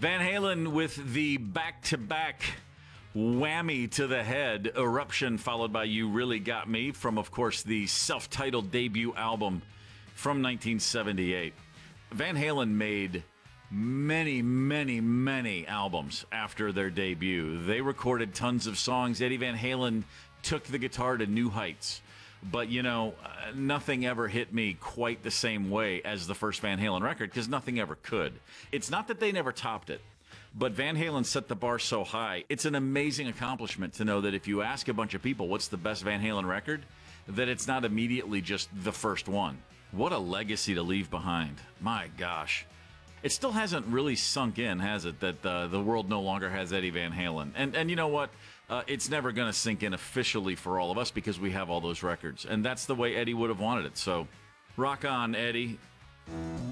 Van Halen with the back-to-back whammy to the head, Eruption, followed by You Really Got Me, from, of course, the self-titled debut album from 1978. Van Halen made many albums after their debut. They recorded tons of songs. Eddie Van Halen took the guitar to new heights. But, nothing ever hit me quite the same way as the first Van Halen record, because nothing ever could. It's not that they never topped it, but Van Halen set the bar so high. It's an amazing accomplishment to know that if you ask a bunch of people what's the best Van Halen record, that it's not immediately just the first one. What a legacy to leave behind. My gosh. It still hasn't really sunk in, has it, that the world no longer has Eddie Van Halen. And you know what? It's never going to sink in officially for all of us because we have all those records. And that's the way Eddie would have wanted it. So rock on, Eddie.